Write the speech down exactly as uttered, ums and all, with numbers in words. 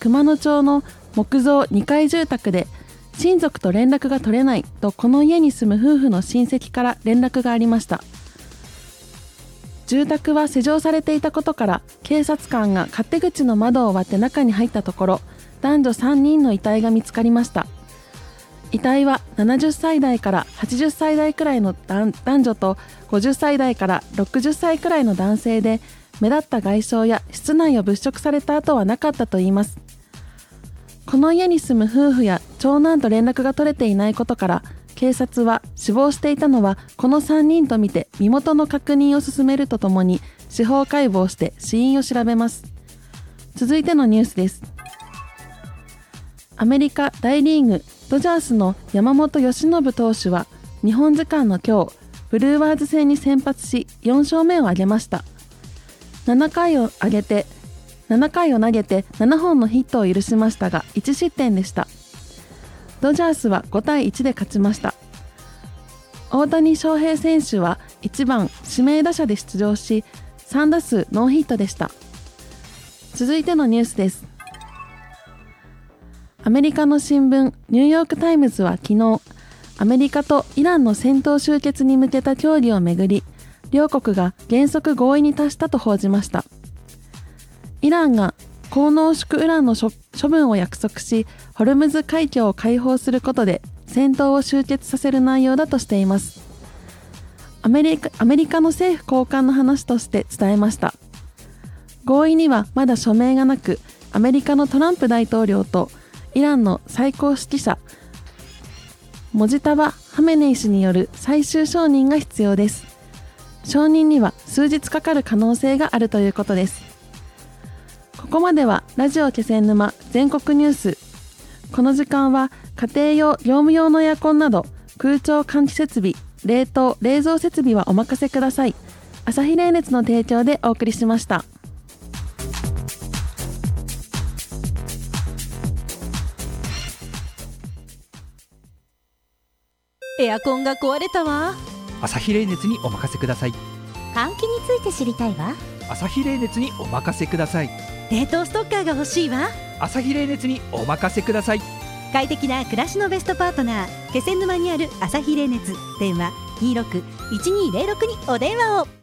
熊野町の木造にかい住宅で親族と連絡が取れないとこの家に住む夫婦の親戚から連絡がありました。住宅は施錠されていたことから警察官が勝手口の窓を割って中に入ったところ、男女さんにんの遺体が見つかりました。遺体はななじゅっさい代からはちじゅっさい代くらいの男女とごじゅっさい代からろくじゅっさいくらいの男性で、目立った外傷や室内を物色された跡はなかったといいます。この家に住む夫婦や長男と連絡が取れていないことから、警察は死亡していたのはこのさんにんとみて身元の確認を進めるとともに司法解剖して死因を調べます。続いてのニュースです。アメリカ大リーグドジャースの山本由伸投手は日本時間の今日、ブルーワーズ戦に先発しよん勝目を挙げました。ななかいを挙げてななかいを投げてななほんのヒットを許しましたがいち失点でした。ドジャースはごたいいちで勝ちました。大谷翔平選手はいちばん指名打者で出場しさんだすうノーヒットでした。続いてのニュースです。アメリカの新聞ニューヨークタイムズは昨日、アメリカとイランの戦闘終結に向けた協議をめぐり、両国が原則合意に達したと報じました。イランが高濃縮ウランの処分を約束し、ホルムズ海峡を開放することで戦闘を終結させる内容だとしています。アメリカ、アメリカの政府高官の話として伝えました。合意にはまだ署名がなく、アメリカのトランプ大統領とイランの最高指揮者モジタバ・ハメネイ氏による最終承認が必要です。承認には数日かかる可能性があるということです。ここまではラジオ気仙沼全国ニュース。この時間は家庭用業務用のエアコンなど空調換気設備、冷凍冷蔵設備はお任せください。朝日冷熱の提供でお送りしました。 エアコンが壊れたわ。 朝日冷熱にお任せください。 換気について知りたいわ。 朝日冷熱にお任せください。 冷凍ストッカーが欲しいわ。 朝日冷熱にお任せください。 快適な暮らしのベストパートナー、気仙沼にある朝日冷熱。電話 にーろくいちにーぜろろく にお電話を。